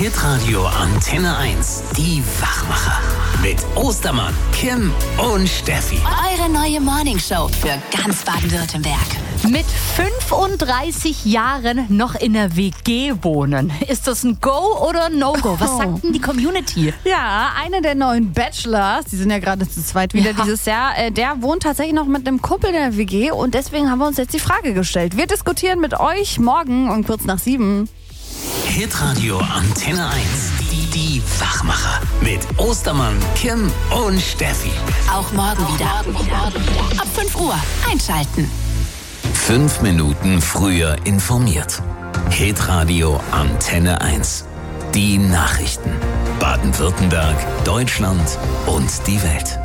Hitradio Antenne 1, die Wachmacher. Mit Ostermann, Kim und Steffi. Eure neue Morningshow für ganz Baden-Württemberg. Mit 35 Jahren noch in der WG wohnen. Ist das ein Go oder ein No-Go? Was sagt denn die Community? Ja, einer der neuen Bachelors, die sind ja gerade zu zweit wieder dieses Jahr, der wohnt tatsächlich noch mit einem Kumpel in der WG und deswegen haben wir uns jetzt die Frage gestellt. Wir diskutieren mit euch morgen um kurz nach 7. Hitradio Antenne 1, die Wachmacher. Mit Ostermann, Kim und Steffi. Auch morgen wieder. Ab 5 Uhr einschalten. 5 Minuten früher informiert. Hitradio Antenne 1. Die Nachrichten. Baden-Württemberg, Deutschland und die Welt.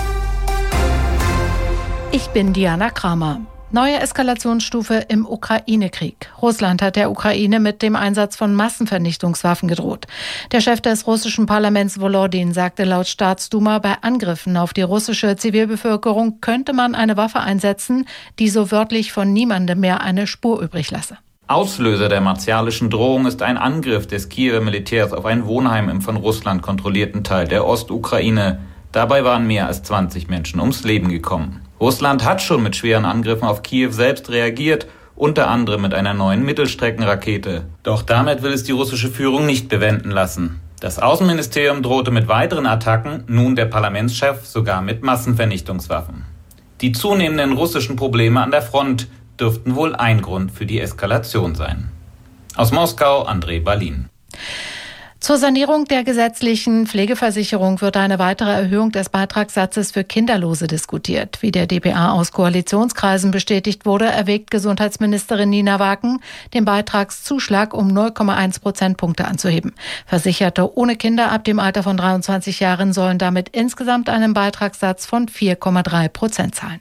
Ich bin Diana Kramer. Neue Eskalationsstufe im Ukraine-Krieg. Russland hat der Ukraine mit dem Einsatz von Massenvernichtungswaffen gedroht. Der Chef des russischen Parlaments Volodin sagte laut Staatsduma, bei Angriffen auf die russische Zivilbevölkerung könnte man eine Waffe einsetzen, die so wörtlich von niemandem mehr eine Spur übrig lasse. Auslöser der martialischen Drohung ist ein Angriff des Kiewer Militärs auf ein Wohnheim im von Russland kontrollierten Teil der Ostukraine. Dabei waren mehr als 20 Menschen ums Leben gekommen. Russland hat schon mit schweren Angriffen auf Kiew selbst reagiert, unter anderem mit einer neuen Mittelstreckenrakete. Doch damit will es die russische Führung nicht bewenden lassen. Das Außenministerium drohte mit weiteren Attacken, nun der Parlamentschef sogar mit Massenvernichtungswaffen. Die zunehmenden russischen Probleme an der Front dürften wohl ein Grund für die Eskalation sein. Aus Moskau, André Balin. Zur Sanierung der gesetzlichen Pflegeversicherung wird eine weitere Erhöhung des Beitragssatzes für Kinderlose diskutiert. Wie der dpa aus Koalitionskreisen bestätigt wurde, erwägt Gesundheitsministerin Nina Waken, den Beitragszuschlag um 0,1 Prozentpunkte anzuheben. Versicherte ohne Kinder ab dem Alter von 23 Jahren sollen damit insgesamt einen Beitragssatz von 4,3% zahlen.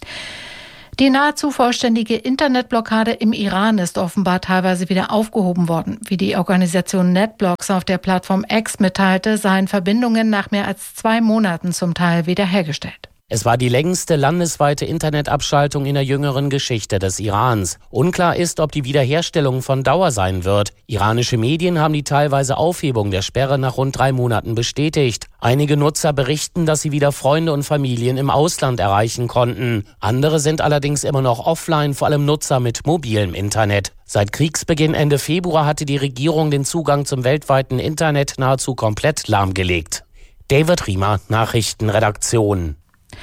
Die nahezu vollständige Internetblockade im Iran ist offenbar teilweise wieder aufgehoben worden. Wie die Organisation NetBlocks auf der Plattform X mitteilte, seien Verbindungen nach mehr als 2 Monaten zum Teil wiederhergestellt. Es war die längste landesweite Internetabschaltung in der jüngeren Geschichte des Irans. Unklar ist, ob die Wiederherstellung von Dauer sein wird. Iranische Medien haben die teilweise Aufhebung der Sperre nach rund 3 Monaten bestätigt. Einige Nutzer berichten, dass sie wieder Freunde und Familien im Ausland erreichen konnten. Andere sind allerdings immer noch offline, vor allem Nutzer mit mobilem Internet. Seit Kriegsbeginn Ende Februar hatte die Regierung den Zugang zum weltweiten Internet nahezu komplett lahmgelegt. David Riemer, Nachrichtenredaktion.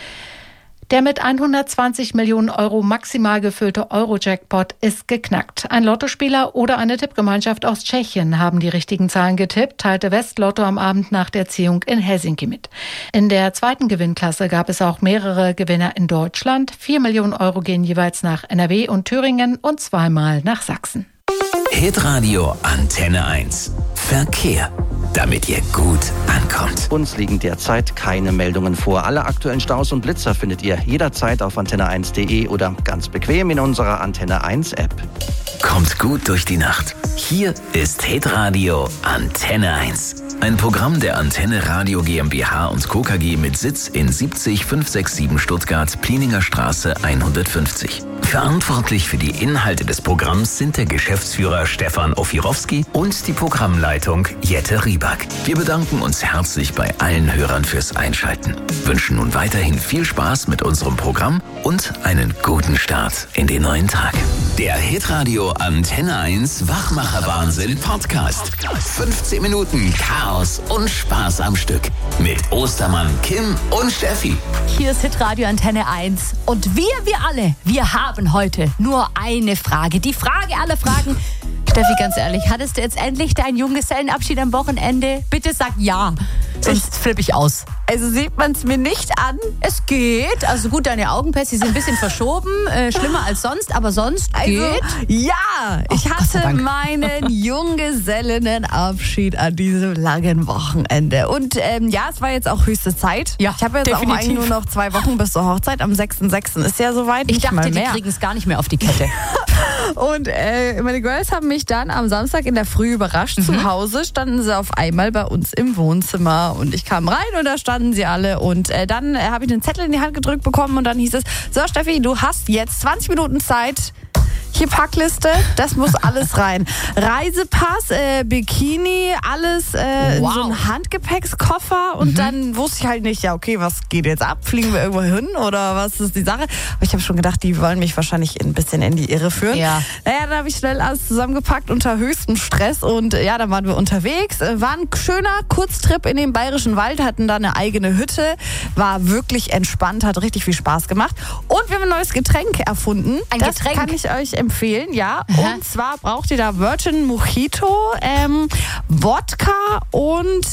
Der mit 120 Millionen Euro maximal gefüllte Euro-Jackpot ist geknackt. Ein Lottospieler oder eine Tippgemeinschaft aus Tschechien haben die richtigen Zahlen getippt, teilte Westlotto am Abend nach der Ziehung in Helsinki mit. In der zweiten Gewinnklasse gab es auch mehrere Gewinner in Deutschland. 4 Millionen Euro gehen jeweils nach NRW und Thüringen und 2-mal nach Sachsen. Hitradio Antenne 1. Verkehr. Damit ihr gut ankommt. Uns liegen derzeit keine Meldungen vor. Alle aktuellen Staus und Blitzer findet ihr jederzeit auf antenne1.de oder ganz bequem in unserer Antenne 1 App. Kommt gut durch die Nacht. Hier ist Hitradio Antenne 1. Ein Programm der Antenne Radio GmbH und Co. KG mit Sitz in 70567 Stuttgart, Plieninger Straße 150. Verantwortlich für die Inhalte des Programms sind der Geschäftsführer Stefan Ofirowski und die Programmleitung Jette Rieback. Wir bedanken uns herzlich bei allen Hörern fürs Einschalten. Wünschen nun weiterhin viel Spaß mit unserem Programm und einen guten Start in den neuen Tag. Der Hitradio Antenne 1 Wachmacher-Wahnsinn Podcast. 15 Minuten Chaos und Spaß am Stück. Mit Ostermann, Kim und Steffi. Hier ist Hitradio Antenne 1. Und wir alle, wir haben heute nur eine Frage. Die Frage aller Fragen. Steffi, ganz ehrlich, hattest du jetzt endlich deinen Junggesellenabschied am Wochenende? Bitte sag ja, sonst flippe ich aus. Also sieht man es mir nicht an. Es geht. Also gut, deine Augenpads, die sind ein bisschen verschoben. Schlimmer als sonst, aber sonst geht. Ja, ich hatte meinen Junggesellenabschied an diesem langen Wochenende. Und ja, es war jetzt auch höchste Zeit. Ja, ich habe jetzt definitiv auch eigentlich nur noch 2 Wochen bis zur Hochzeit. Am 6.6. ist ja soweit. Ich dachte, die kriegen es gar nicht mehr auf die Kette. Und meine Girls haben mich dann am Samstag in der Früh überrascht. Zu Hause standen sie auf einmal bei uns im Wohnzimmer. Und ich kam rein und da standen sie alle. Und dann habe ich einen Zettel in die Hand gedrückt bekommen und dann hieß es, so Steffi, du hast jetzt 20 Minuten Zeit, Die Packliste, das muss alles rein. Reisepass, Bikini, alles in so einen Handgepäckskoffer und dann wusste ich halt nicht, ja okay, was geht jetzt ab? Fliegen wir irgendwo hin oder was ist die Sache? Aber ich habe schon gedacht, die wollen mich wahrscheinlich ein bisschen in die Irre führen. Ja. Naja, dann habe ich schnell alles zusammengepackt unter höchstem Stress und ja, dann waren wir unterwegs. War ein schöner Kurztrip in den Bayerischen Wald, hatten da eine eigene Hütte, war wirklich entspannt, hat richtig viel Spaß gemacht und wir haben ein neues Getränk erfunden. Das kann ich euch empfehlen, ja. Und zwar braucht ihr da Virgin Mojito, Wodka und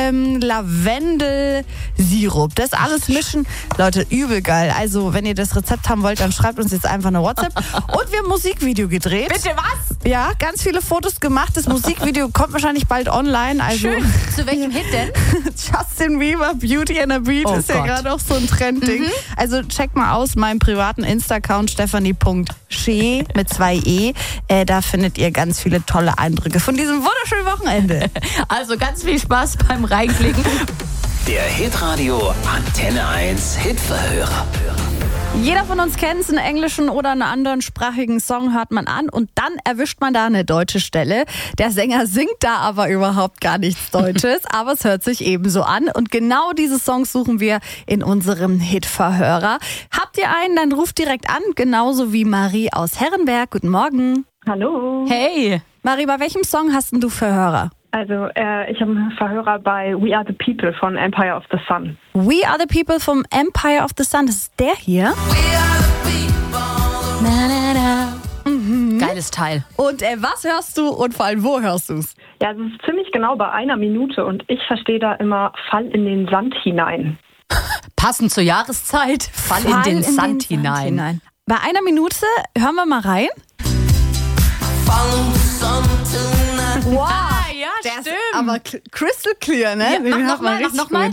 Lavendelsirup. Das alles mischen. Leute, übel geil. Also, wenn ihr das Rezept haben wollt, dann schreibt uns jetzt einfach eine WhatsApp. Und wir haben ein Musikvideo gedreht. Bitte was? Ja, ganz viele Fotos gemacht. Das Musikvideo kommt wahrscheinlich bald online. Also Schön. Zu welchem Hit denn? Justin Bieber, Beauty and a Beat ist ja gerade auch so ein Trendding. Also checkt mal aus meinem privaten Insta-Account stephanie.schee mit 2 E. Da findet ihr ganz viele tolle Eindrücke von diesem wunderschönen Wochenende. Also ganz viel Spaß beim Reinklicken. Der Hitradio Antenne 1 Hitverhörer. Jeder von uns kennt es, einen englischen oder einen anderen sprachigen Song hört man an und dann erwischt man da eine deutsche Stelle. Der Sänger singt da aber überhaupt gar nichts Deutsches, aber es hört sich ebenso an. Und genau diese Songs suchen wir in unserem Hitverhörer. Habt ihr einen, dann ruft direkt an, genauso wie Marie aus Herrenberg. Guten Morgen. Hallo. Hey. Marie, bei welchem Song hast denn du Verhörer? Also ich habe einen Verhörer bei We Are the People von Empire of the Sun. We Are the People vom Empire of the Sun, das ist der hier. We are the people. Na, na, na. Geiles Teil. Und was hörst du und vor allem wo hörst du es? Ja, es ist ziemlich genau bei 1 Minute und ich verstehe da immer Fall in den Sand hinein. Passend zur Jahreszeit, Fall in den Sand hinein. Bei 1 Minute hören wir mal rein. Wow, ja, der stimmt. Ist aber crystal clear, ne? Ja, mach nochmal.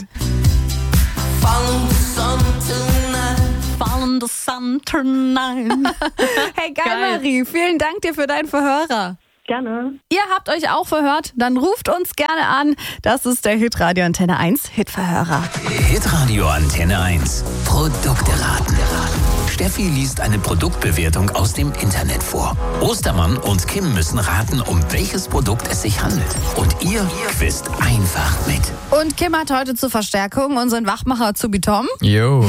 Follow the sun tonight. Hey, geil, Marie. Vielen Dank dir für deinen Verhörer. Gerne. Ihr habt euch auch verhört, dann ruft uns gerne an. Das ist der Hitradio Antenne 1 Hitverhörer. Hitradio Antenne 1. Produkte raten. Steffi liest eine Produktbewertung aus dem Internet vor. Ostermann und Kim müssen raten, um welches Produkt es sich handelt. Und ihr quizt einfach mit. Und Kim hat heute zur Verstärkung unseren Wachmacher Zubi Tom. Jo.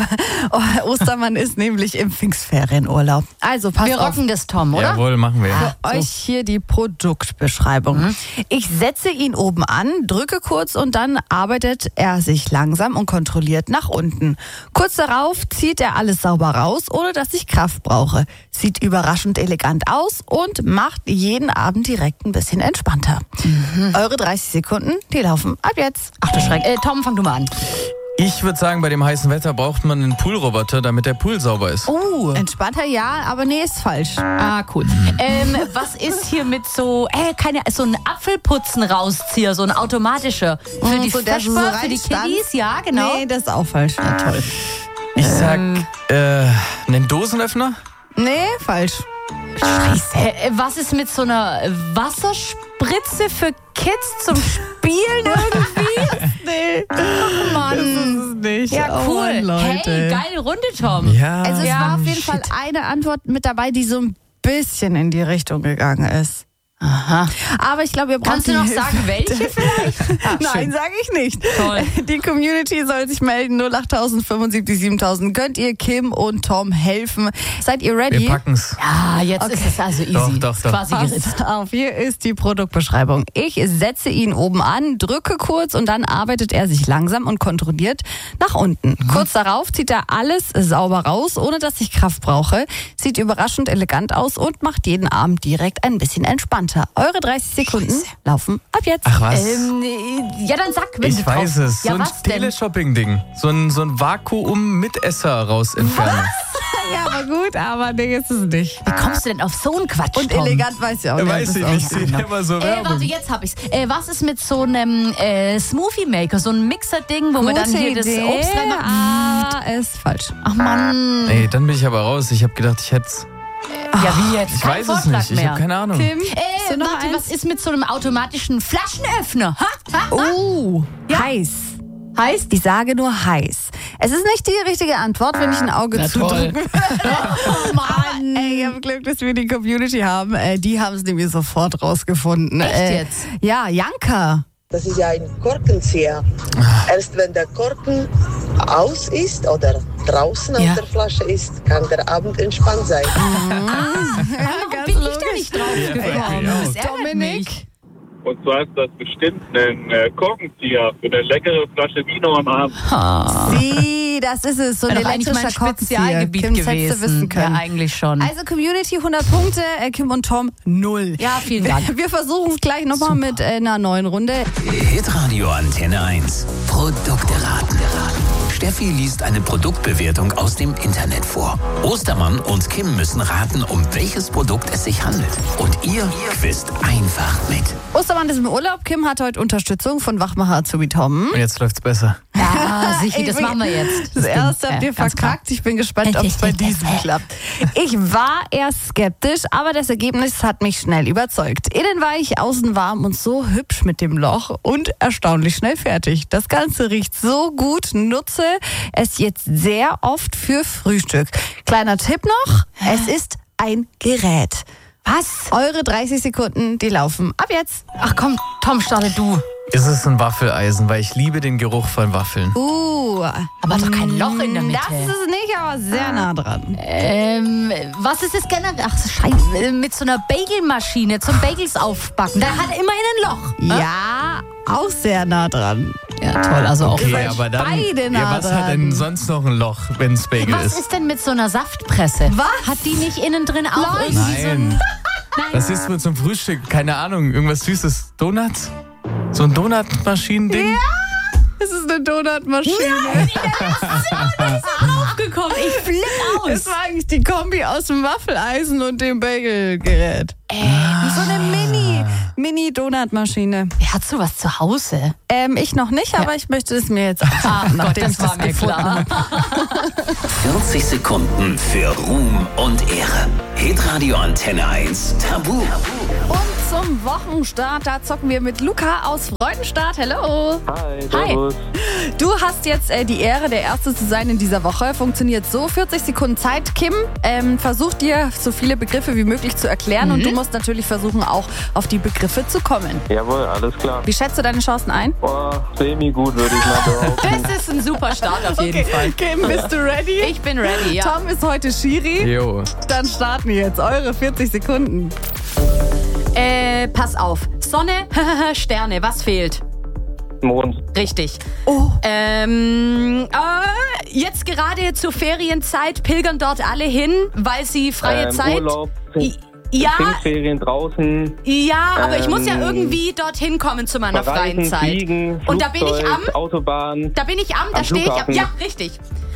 Ostermann ist nämlich im Pfingstferienurlaub. Also passt auf. Wir rocken das, Tom, oder? Jawohl, machen wir. Für euch hier die Produktbeschreibung. Ich setze ihn oben an, drücke kurz und dann arbeitet er sich langsam und kontrolliert nach unten. Kurz darauf zieht er alles sauber raus, ohne dass ich Kraft brauche. Sieht überraschend elegant aus und macht jeden Abend direkt ein bisschen entspannter. Eure 30 Sekunden, die laufen ab jetzt. Ach du Schreck. Tom, fang du mal an. Ich würde sagen, bei dem heißen Wetter braucht man einen Poolroboter, damit der Pool sauber ist. Entspannter ja, aber nee, ist falsch. Ah, cool. Was ist hier mit so ein Apfelputzen-Rauszieher, so ein automatischer für die so, der so Vesper, für die Kiddies? Ja, genau. Nee, das ist auch falsch. Ja, toll. Ich sag, einen Dosenöffner? Nee, falsch. Scheiße. Was ist mit so einer Wasserspritze für Kids zum Spielen irgendwie? Nee. Oh Mann. Das ist es nicht. Ja, cool. Oh Mann, Leute. Hey, geile Runde, Tom. Ja. Also es war auf jeden Fall eine Antwort mit dabei, die so ein bisschen in die Richtung gegangen ist. Aha. Aber ich glaube, ihr braucht Kannst du noch sagen, welche vielleicht? Nein, sage ich nicht. Toll. Die Community soll sich melden. 08000 75 7000. Könnt ihr Kim und Tom helfen? Seid ihr ready? Wir packen's. Ja, jetzt ist es also easy. Doch. Quasi geritzt. Pass auf, hier ist die Produktbeschreibung. Ich setze ihn oben an, drücke kurz und dann arbeitet er sich langsam und kontrolliert nach unten. Kurz darauf zieht er alles sauber raus, ohne dass ich Kraft brauche. Sieht überraschend elegant aus und macht jeden Abend direkt ein bisschen entspannter. Eure 30 Sekunden laufen ab jetzt. Ach was? Ja, dann sag bitte. Ich weiß es. Ja, so ein was denn? Teleshopping-Ding. So ein Vakuum mit Esser raus entfernen. Ja, aber gut, aber nee, ist es nicht. Wie kommst du denn auf so einen Quatsch, Und Tom? elegant weiß ich auch nicht. Weiß ich nicht. Ich sehe immer so Werbung. Warte, jetzt hab ich's. Was ist mit so einem Smoothie-Maker, so ein Mixer-Ding, wo man dann hier das Obst reinmacht? Ist falsch. Ach Mann. Ey, dann bin ich aber raus. Ich habe gedacht, ich hätt's. Ja, wie jetzt? Ich Kein weiß es Vorschlag nicht. Ich mehr. habe keine Ahnung. Kim, noch Warte, eins? was ist mit so einem automatischen Flaschenöffner? heiß. Heiß? Ich sage nur heiß. Es ist nicht die richtige Antwort, wenn ich ein Auge zudrücke. Oh Mann. Ey, ich habe Glück, dass wir die Community haben. Die haben es nämlich sofort rausgefunden. Echt jetzt? Ja, Janka. Das ist ja ein Korkenzieher. Erst wenn der Korken aus ist oder draußen aus der Flasche ist, kann der Abend entspannt sein. Warum bin ich da nicht drauf gekommen? Das ärgert mich. Und zwar ist das bestimmt ein Korkenzieher für eine leckere Flasche Vino am Abend. Sie, das ist es. So ein elektrischer Spezialgebiet Kim, gewesen. hättest du wissen können. Ja, eigentlich schon. Also Community 100 Punkte, Kim und Tom 0. Ja, vielen Dank. Wir versuchen es gleich nochmal mit einer neuen Runde. Hitradio Antenne 1. Produkte raten. Steffi liest eine Produktbewertung aus dem Internet vor. Ostermann und Kim müssen raten, um welches Produkt es sich handelt. Und ihr quizt einfach mit. Ostermann ist im Urlaub. Kim hat heute Unterstützung von Wachmacher Azubi Tom. Und jetzt läuft's besser. Ja, sicher, das machen wir jetzt. Das erste habt ihr verkackt. Ich bin gespannt, ob es bei diesem klappt. Ich war erst skeptisch, aber das Ergebnis hat mich schnell überzeugt. Innen weich, außen warm und so hübsch mit dem Loch und erstaunlich schnell fertig. Das Ganze riecht so gut, nutze es jetzt sehr oft für Frühstück. Kleiner Tipp noch, es ist ein Gerät. Was? Eure 30 Sekunden, die laufen ab jetzt. Ach komm, Tom, starte du. Ist es ein Waffeleisen, weil ich liebe den Geruch von Waffeln. Aber doch kein Loch in der Mitte. Das ist es nicht, aber sehr nah dran. Was ist es generell? Ach, Scheiße, mit so einer Bagelmaschine zum Bagels aufbacken. Da hat immerhin ein Loch. Ja, auch sehr nah dran. Ja, toll, also auch. Okay, aber dann, beide nah was hat denn sonst noch ein Loch, wenn es Bagel Was ist? ist denn mit so einer Saftpresse? Was? Hat die nicht innen drin auch irgendwie so ein... Nein. Was ist mit zum Frühstück? Keine Ahnung, irgendwas Süßes. Donuts? So ein Donutmaschinen-Ding? Ja, es ist eine Donutmaschine. Nein, das ist aufgekommen. Ich flippe aus. Es war eigentlich die Kombi aus dem Waffeleisen und dem Bagelgerät. So eine Mini-Donutmaschine. Wer hat sowas zu Hause? Ich noch nicht, aber ich möchte es mir jetzt anschauen, Gott, das war mir klar. 40 Sekunden für Ruhm und Ehre. Hitradio Antenne 1 Tabu. Und zum Wochenstart, da zocken wir mit Luca aus Freudenstadt. Hello. Hi, Hi. servus. Du hast jetzt die Ehre, der Erste zu sein in dieser Woche. Funktioniert so, 40 Sekunden Zeit. Kim versucht dir so viele Begriffe wie möglich zu erklären und du musst natürlich versuchen, auch auf die Begriffe zu kommen. Jawohl, alles klar. Wie schätzt du deine Chancen ein? Semi-gut, würde ich mal behaupten. Das ist ein super Start auf jeden Fall. Kim, bist du ready? Ich bin ready, ja. Tom ist heute Schiri. Jo. Dann starten jetzt eure 40 Sekunden. Pass auf. Sonne, Sterne, was fehlt? Mond. Richtig. Oh. Jetzt gerade zur Ferienzeit pilgern dort alle hin, weil sie freie Zeit... Urlaub, Ja, Pfingstferien draußen. ja, aber ich muss ja irgendwie dorthin kommen zu meiner freien Verreisen, Zeit. Fliegen, Und da bin ich Flugzeug, Autobahn. Da bin ich da Am stehe ich am. Flughafen. Ja, richtig.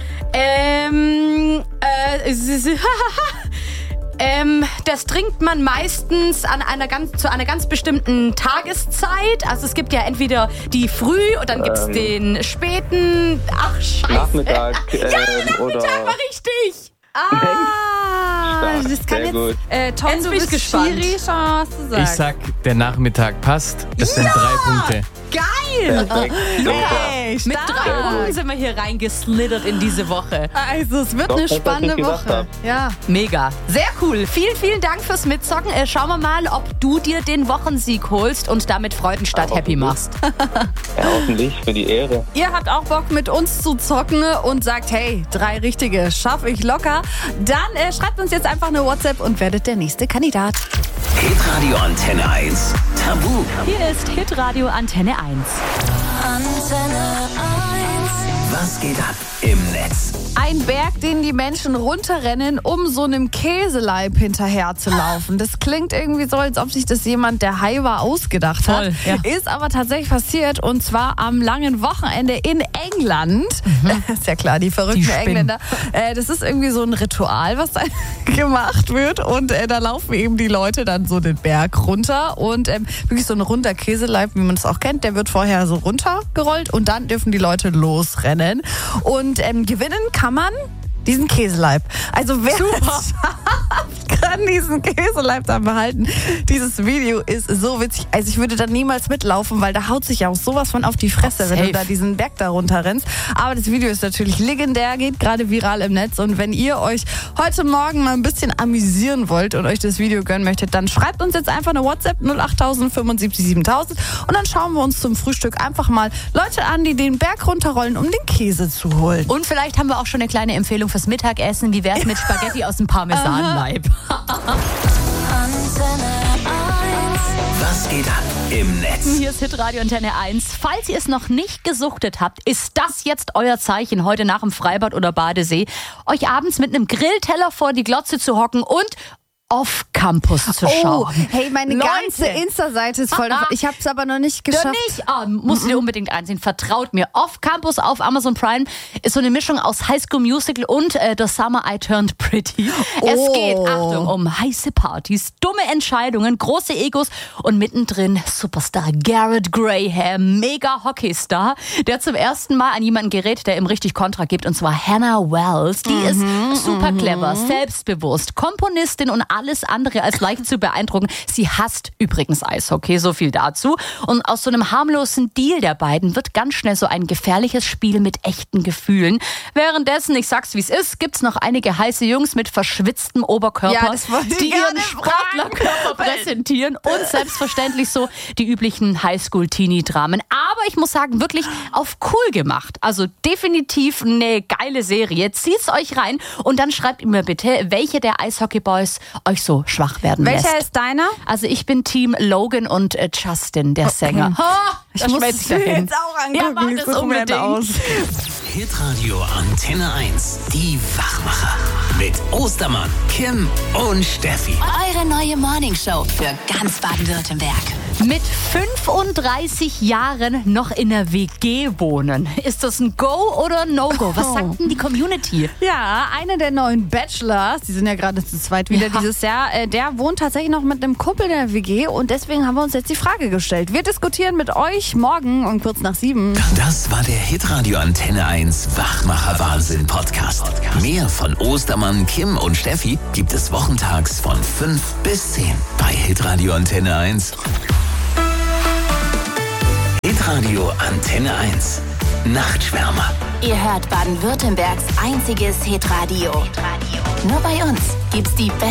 Das trinkt man meistens zu einer ganz bestimmten Tageszeit. Also es gibt ja entweder die Früh und dann gibt es den späten. Ach, scheiße. Nachmittag. Nachmittag oder war richtig. Das kann Sehr gut. Tom, Jetzt du bin ich bist gespannt. Schiri, schau mal, was du sagst. Ich sag, der Nachmittag passt. Das sind 3 Punkte. Geil! Perfekt. Super. Hey, Mit stark. 3 Punkten sind wir hier reingeslittert in diese Woche. Also es wird Doch, eine das, was spannende ich gedacht Woche. hab. Ja. Mega. Sehr cool. Vielen, vielen Dank fürs Mitzocken. Schauen wir mal, ob du dir den Wochensieg holst und damit Freudenstadt happy machst. Ja, hoffentlich für die Ehre. Ihr habt auch Bock mit uns zu zocken und sagt, hey, 3 richtige schaffe ich locker. Dann schreibt uns jetzt einfach eine WhatsApp und werdet der nächste Kandidat. Hitradio Antenne 1 Tabu. Hier ist Hitradio Antenne 1. Was geht ab im Netz? Ein Berg, den die Menschen runterrennen, um so einem Käseleib hinterher zu laufen. Das klingt irgendwie so, als ob sich das jemand, der high war, ausgedacht hat. Voll, ja. Ist aber tatsächlich passiert und zwar am langen Wochenende in England. Ist ja klar, die verrückten Die spinnen. Engländer. Das ist irgendwie so ein Ritual, was da gemacht wird und da laufen eben die Leute dann so den Berg runter und wirklich so ein runder Käseleib, wie man es auch kennt, der wird vorher so runtergerollt und dann dürfen die Leute losrennen und gewinnen kann man diesen Käseleib. Also wer es schafft, dann diesen Käseleib da behalten. Dieses Video ist so witzig. Also ich würde da niemals mitlaufen, weil da haut sich ja auch sowas von auf die Fresse, wenn du da diesen Berg da runterrennst. Aber das Video ist natürlich legendär, geht gerade viral im Netz. Und wenn ihr euch heute Morgen mal ein bisschen amüsieren wollt und euch das Video gönnen möchtet, dann schreibt uns jetzt einfach eine WhatsApp 08000 75 7000 und dann schauen wir uns zum Frühstück einfach mal Leute an, die den Berg runterrollen, um den Käse zu holen. Und vielleicht haben wir auch schon eine kleine Empfehlung fürs Mittagessen. Wie wär's mit Spaghetti aus dem Parmesanleib? Was geht ab im Netz? Hier ist Hitradio Antenne 1. Falls ihr es noch nicht gesuchtet habt, ist das jetzt euer Zeichen, heute nach dem Freibad oder Badesee, euch abends mit einem Grillteller vor die Glotze zu hocken und Off-Campus zu schauen. Oh, hey, meine ganze Insta-Seite ist voll davon. Ich habe es aber noch nicht geschafft. Musst du dir unbedingt einsehen. Vertraut mir. Off-Campus auf Amazon Prime ist so eine Mischung aus High School Musical und The Summer I Turned Pretty. Es geht, Achtung, um heiße Partys, dumme Entscheidungen, große Egos und mittendrin Superstar Garrett Graham, mega Hockeystar, der zum ersten Mal an jemanden gerät, der ihm richtig Kontra gibt, und zwar Hannah Wells. Die ist super clever, selbstbewusst, Komponistin und alles andere als leicht zu beeindrucken. Sie hasst übrigens Eishockey, so viel dazu. Und aus so einem harmlosen Deal der beiden wird ganz schnell so ein gefährliches Spiel mit echten Gefühlen. Währenddessen, ich sag's wie es ist, gibt's noch einige heiße Jungs mit verschwitztem Oberkörper, die ihren Sportlerkörper präsentieren und selbstverständlich so die üblichen Highschool-Teenie-Dramen. Aber ich muss sagen, wirklich auf cool gemacht. Also definitiv eine geile Serie. Zieht's euch rein und dann schreibt mir bitte, welche der Eishockey-Boys euch so schwach werden lässt. Welcher ist deiner? Also ich bin Team Logan und Justin, der Sänger. Ich muss es jetzt auch angucken. Ja, mach das unbedingt. Aus. Hitradio Antenne 1. Die Wachmacher. Mit Ostermann, Kim und Steffi. Eure neue Morningshow für ganz Baden-Württemberg. Mit 35 Jahren noch in der WG wohnen. Ist das ein Go oder ein No-Go? Was sagt denn die Community? Ja, einer der neuen Bachelors, die sind ja gerade zu zweit wieder dieses Jahr, der wohnt tatsächlich noch mit einem Kumpel in der WG und deswegen haben wir uns jetzt die Frage gestellt. Wir diskutieren mit euch morgen um kurz nach 7. Das war der Hitradio Antenne 1 Wachmacher-Wahnsinn Podcast. Mehr von Ostermann, Kim und Steffi gibt es wochentags von 5 bis 10 bei Hitradio Antenne 1. Hitradio Antenne 1. Nachtschwärmer. Ihr hört Baden-Württembergs einziges Hitradio. Nur bei uns gibt's die